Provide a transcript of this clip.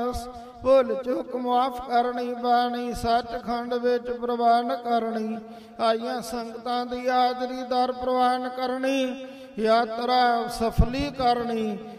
ਅਰਦਾਸ। ਭੁੱਲ ਚੁੱਕ ਮੁਆਫ ਕਰਨੀ, ਬਾਣੀ ਸੱਚਖੰਡ ਵਿੱਚ ਪ੍ਰਵਾਨ ਕਰਨੀ। ਆਈਆਂ ਸੰਗਤਾਂ ਦੀ ਹਾਜ਼ਰੀ ਦਰ ਪ੍ਰਵਾਨ ਕਰਨੀ, ਯਾਤਰਾ ਸਫਲੀ ਕਰਨੀ।